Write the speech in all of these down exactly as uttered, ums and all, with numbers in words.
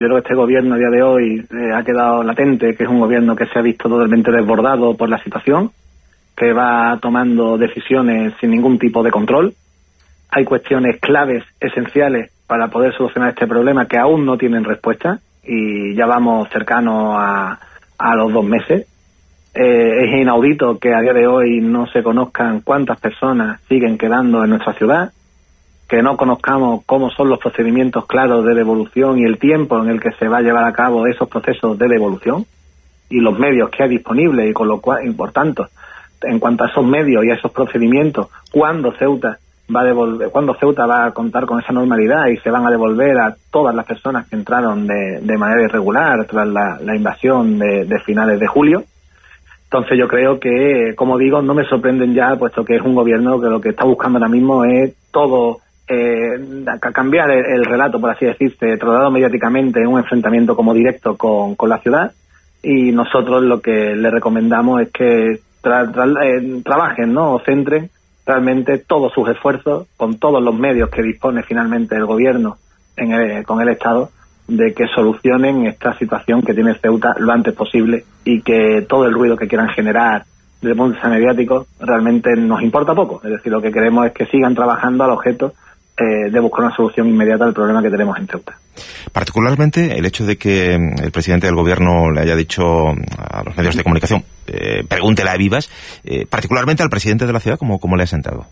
Yo creo que este gobierno a día de hoy eh, ha quedado latente que es un gobierno que se ha visto totalmente desbordado por la situación, que va tomando decisiones sin ningún tipo de control. Hay cuestiones claves, esenciales, para poder solucionar este problema que aún no tienen respuesta y ya vamos cercanos a, a los dos meses. Eh, es inaudito que a día de hoy no se conozcan cuántas personas siguen quedando en nuestra ciudad, que no conozcamos cómo son los procedimientos claros de devolución y el tiempo en el que se va a llevar a cabo esos procesos de devolución y los medios que hay disponibles y con lo cual, y por tanto, en cuanto a esos medios y a esos procedimientos, cuándo Ceuta va a devolver, cuándo Ceuta va a contar con esa normalidad y se van a devolver a todas las personas que entraron de, de manera irregular tras la, la invasión de, de finales de julio. Entonces yo creo que, como digo, no me sorprenden ya, puesto que es un gobierno que lo que está buscando ahora mismo es todo Eh, cambiar el, el relato, por así decirse, trasladado mediáticamente en un enfrentamiento como directo con, con la ciudad, y nosotros lo que le recomendamos es que tra, tra, eh, trabajen, ¿no? O centren realmente todos sus esfuerzos con todos los medios que dispone finalmente el gobierno en el, con el Estado, de que solucionen esta situación que tiene Ceuta lo antes posible y que todo el ruido que quieran generar desde el punto de vista mediático realmente nos importa poco. Es decir, lo que queremos es que sigan trabajando al objeto de buscar una solución inmediata al problema que tenemos en Ceuta. Particularmente el hecho de que el presidente del gobierno le haya dicho a los medios de comunicación, eh, pregúntele a Vivas, eh, particularmente al presidente de la ciudad, ¿cómo, cómo le ha sentado?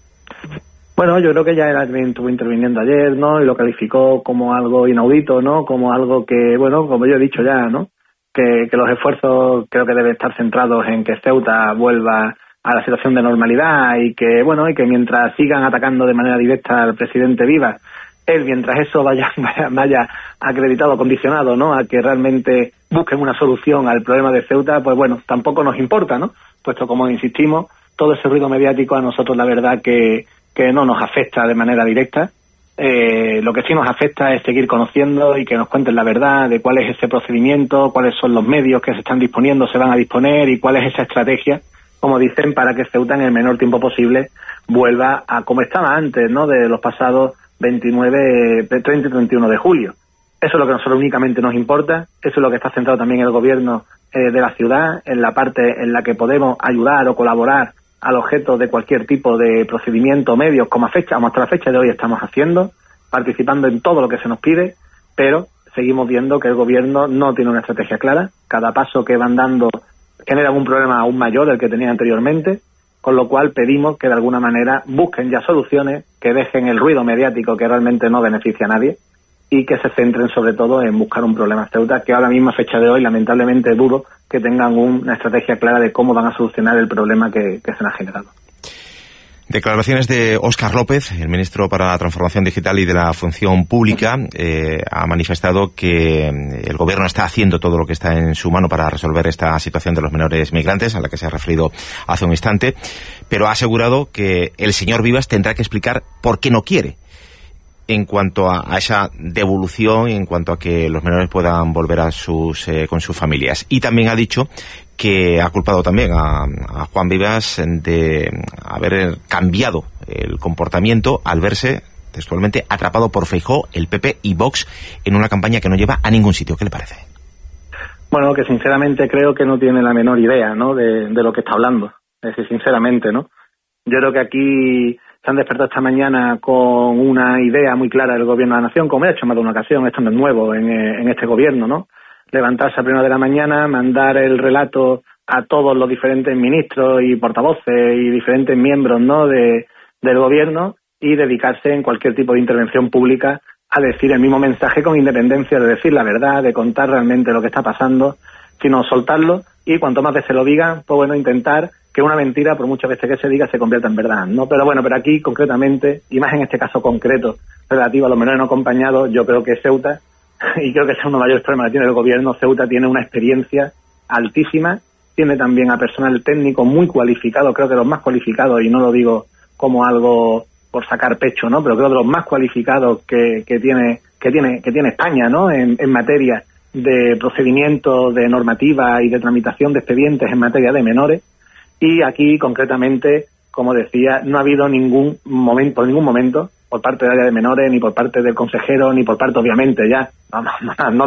Bueno, yo creo que ya él estuvo interviniendo ayer, ¿no? Y lo calificó como algo inaudito, ¿no? Como algo que, bueno, como yo he dicho ya, ¿no? Que, que los esfuerzos creo que deben estar centrados en que Ceuta vuelva a la situación de normalidad y que, bueno, y que mientras sigan atacando de manera directa al presidente Vivas, él, mientras eso vaya, vaya, vaya acreditado, condicionado, ¿no? A que realmente busquen una solución al problema de Ceuta, pues bueno, tampoco nos importa, ¿no? Puesto, como insistimos, todo ese ruido mediático a nosotros la verdad que, que no nos afecta de manera directa. Eh, lo que sí nos afecta es seguir conociendo y que nos cuenten la verdad de cuál es ese procedimiento, cuáles son los medios que se están disponiendo, se van a disponer y cuál es esa estrategia, como dicen, para que Ceuta en el menor tiempo posible vuelva a como estaba antes, ¿no? De los pasados veintinueve, treinta y treinta y uno de julio. Eso es lo que a nosotros únicamente nos importa, eso es lo que está centrado también el gobierno eh, de la ciudad, en la parte en la que podemos ayudar o colaborar al objeto de cualquier tipo de procedimiento o medios, como a fecha, como hasta la fecha de hoy estamos haciendo, participando en todo lo que se nos pide, pero seguimos viendo que el gobierno no tiene una estrategia clara. Cada paso que van dando genera un problema aún mayor del que tenía anteriormente, con lo cual pedimos que de alguna manera busquen ya soluciones, que dejen el ruido mediático que realmente no beneficia a nadie y que se centren sobre todo en buscar un problema en Ceuta, que ahora mismo a fecha de hoy lamentablemente dudo que tengan una estrategia clara de cómo van a solucionar el problema que, que se ha generado. Declaraciones de Óscar López, el ministro para la Transformación Digital y de la Función Pública. Eh, ha manifestado que el gobierno está haciendo todo lo que está en su mano para resolver esta situación de los menores migrantes, a la que se ha referido hace un instante, pero ha asegurado que el señor Vivas tendrá que explicar por qué no quiere en cuanto a, a esa devolución y en cuanto a que los menores puedan volver a sus eh, con sus familias. Y también ha dicho que ha culpado también a, a Juan Vivas de haber cambiado el comportamiento al verse textualmente atrapado por Feijóo, el P P y Vox en una campaña que no lleva a ningún sitio. ¿Qué le parece? Bueno, que sinceramente creo que no tiene la menor idea, ¿no? de, de lo que está hablando. Es decir, sinceramente, ¿no? Yo creo que aquí se han despertado esta mañana con una idea muy clara del gobierno de la nación, como he hecho más de una ocasión, esto no es nuevo en, en este gobierno, ¿no? Levantarse a primera de la mañana, mandar el relato a todos los diferentes ministros y portavoces y diferentes miembros, ¿no? de, del gobierno y dedicarse en cualquier tipo de intervención pública a decir el mismo mensaje con independencia de decir la verdad, de contar realmente lo que está pasando, sino soltarlo y cuanto más veces lo digan, pues bueno, intentar que una mentira, por muchas veces que se diga, se convierta en verdad, ¿no? Pero bueno, pero aquí concretamente, y más en este caso concreto, relativo a los menores no acompañados, yo creo que Ceuta, y creo que ese es uno de los mayores problemas que tiene el gobierno, Ceuta tiene una experiencia altísima, tiene también a personal técnico muy cualificado, creo que los más cualificados, y no lo digo como algo por sacar pecho, ¿no? Pero creo que los más cualificados que, que tiene que tiene que tiene España, ¿no? En, en materia de procedimientos, de normativa y de tramitación de expedientes en materia de menores. Y aquí, concretamente, como decía, no ha habido ningún momento, ningún momento por parte del área de menores, ni por parte del consejero, ni por parte, obviamente, ya, no, no, no